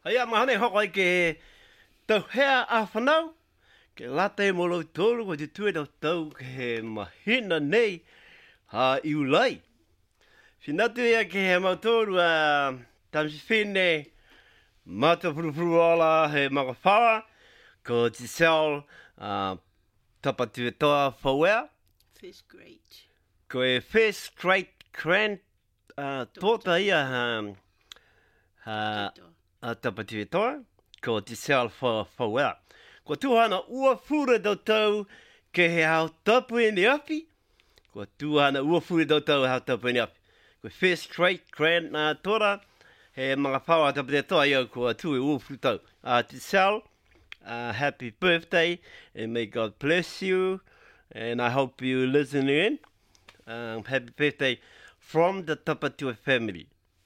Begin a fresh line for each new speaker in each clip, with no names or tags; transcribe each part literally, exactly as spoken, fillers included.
Ia mahane hoko ke tau hea a whanau, ke late mo lau tōru ko te tue tau tau ke mahina nei ha iulai. Whinatu ia ke he mautōru a tamsi whine mata purupuru ola he makawhawa ko te sel uh, tapatue toa whauea.
First grade.
Ko e first grade grand uh, tōta ia ha, ha a tapatue toa ko te sel whauea. Ko tuhana ua fure tau tau ke he hao tapu e ni api. Ko tuhana ua fure tau tau hao tapu e ni api. Ko first grade grand uh, tora he mga whaua tapatue toa ia ko tu e ua fure tau. Uh, te sel, uh, happy birthday and may God bless you. And I hope you listen in. Um, happy birthday from the Tapatue family.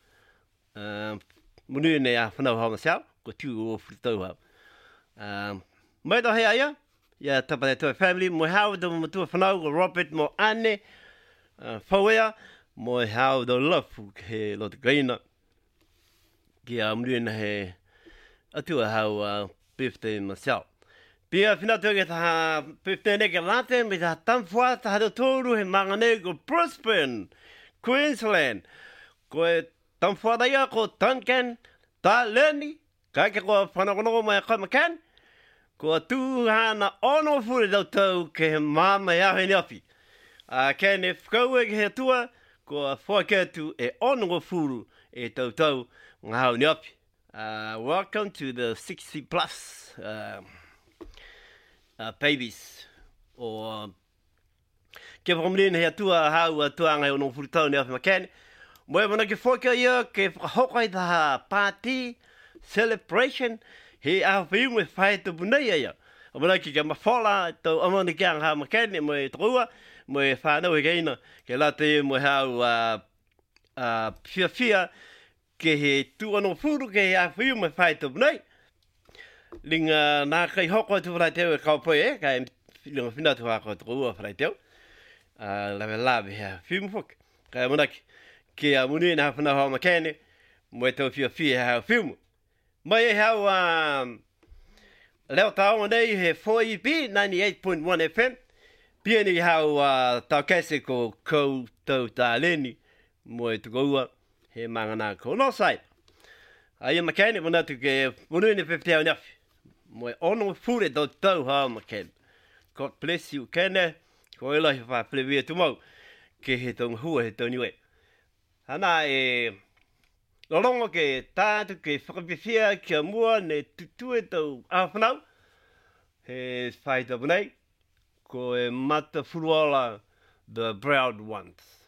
Um, Munu nei a whanau hao masau, ko tu o whitau hao. Um, mai to hea ia, ia Tapatue family, mo hao do matua whanau ko Robert mo ane, uh, whauea, mo hao do lafu ke lo te gaina. Ki a munu nei he atua hao uh, birthday masau. Pia whinatu ke taha birthday ne ke late, me taha tamwha taha do tōru he mangane ko Brisbane, Queensland. Ko e tamwha daia ko Duncan, ta Lenny, ka ke ko whanakonoko mai a kamakan. Ko tūhana ono fure tau tau ke he mama e ahe ni api. Uh, ke ne whakaue ke he tua, ko a whakatu e ono furu e tau tau ngā hau ni api. Uh, welcome to the sixty plus. Uh, Uh, babies or ke whakamurina hea tua hau a tuanga o no furitau ni awhi makene. Moe mana ke whoka ia ke whakahokai taha party, celebration, he a whiunga whae te bunei ia. O mana ki ke mawhola tau amana ki ang hau makene moe trua, moe whanau e keina ke late moe hau uh, uh, fia fia ke he tua no furu ke he a whiunga whae te bunei. Linga nā kai hoko tu wharai teo e kaupoe e, kai linga whina tu hako tu ua wharai teo. Uh, lawe lawe hea whimu whuk. Kai monaki, ke a muni nā whana hao makene, mo e tau whia whia hao whimu. Mai e hao um, leo taonga nei he four E B ninety-eight point one F M. Pia ni hao uh, tau kese ko kou tau tā leni, mo e tuko ua he mangana ko no sai. Ai makene mona tu ke munu ni fifty au nafi. Mo ono fure do tau ha makene. God bless you kene. Ko ela he fa plevia tu mau ke he tong hua he tau niwe. Hana e lolongo ke tātu ke whakapifia kia mua ne tutue tau awhanau. He whai tapu nei. Ko e mata furuala the proud ones.